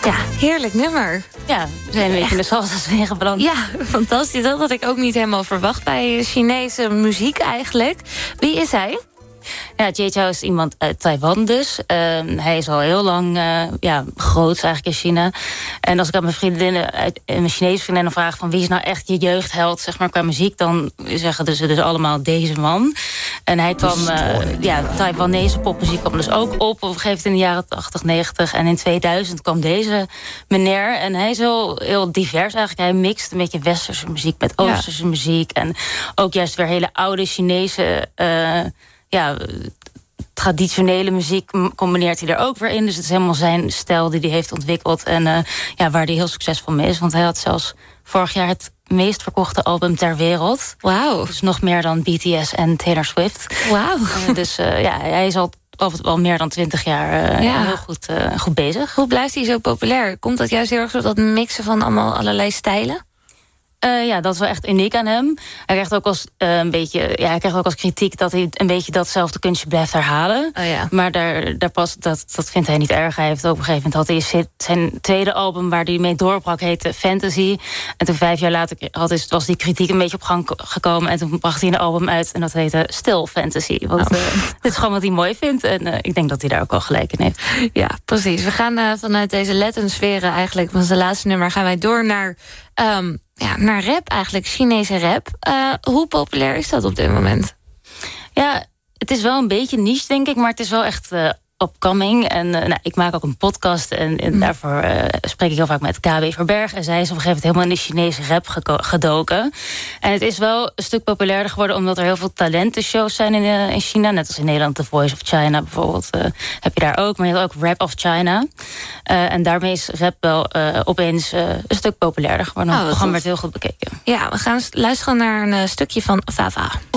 Ja, heerlijk nummer. Ja, we zijn een beetje in de salsa-sfeer beland. Ja, fantastisch. Dat had ik ook niet helemaal verwacht bij Chinese muziek eigenlijk. Wie is hij? Ja, Jay Chou is iemand uit Taiwan dus. Hij is al heel lang groot eigenlijk in China. En als ik aan mijn Chinese vriendinnen vraag van wie is nou echt je jeugdheld, zeg maar, qua muziek, dan zeggen ze dus allemaal deze man. En hij kwam, Taiwanese popmuziek kwam dus ook op een gegeven moment in de jaren 80, 90. En in 2000 kwam deze meneer. En hij is heel divers eigenlijk. Hij mixt een beetje westerse muziek met oosterse muziek. En ook juist weer hele oude Chinese traditionele muziek combineert hij er ook weer in. Dus het is helemaal zijn stijl die hij heeft ontwikkeld. En waar hij heel succesvol mee is. Want hij had zelfs vorig jaar het meest verkochte album ter wereld. Wauw. Dus nog meer dan BTS en Taylor Swift. Wauw. Hij is al meer dan 20 jaar heel goed bezig. Hoe blijft hij zo populair? Komt dat juist heel erg door dat mixen van allerlei stijlen? Dat is wel echt uniek aan hem. Hij krijgt ook als kritiek dat hij een beetje datzelfde kunstje blijft herhalen. Oh ja. Maar dat vindt hij niet erg. Hij heeft ook op een gegeven moment had hij zijn tweede album waar hij mee doorbrak heette Fantasy. En toen 5 jaar later was die kritiek een beetje op gang gekomen. En toen bracht hij een album uit en dat heette Still Fantasy. Want dit is gewoon wat hij mooi vindt. En ik denk dat hij daar ook al gelijk in heeft. Ja, precies. We gaan vanuit deze Latin-sferen eigenlijk, van zijn laatste nummer, gaan wij door naar rap eigenlijk, Chinese rap. Hoe populair is dat op dit moment? Ja, het is wel een beetje niche, denk ik, maar het is wel echt upcoming. En ik maak ook een podcast en daarvoor spreek ik heel vaak met KB Verberg. En zij is op een gegeven moment helemaal in de Chinese rap gedoken. En het is wel een stuk populairder geworden omdat er heel veel talentenshows zijn in China. Net als in Nederland The Voice of China bijvoorbeeld. Heb je daar ook, maar je hebt ook Rap of China. En daarmee is rap wel opeens een stuk populairder geworden. Het programma werd heel goed bekeken. Ja, we gaan luisteren naar een stukje van Vava.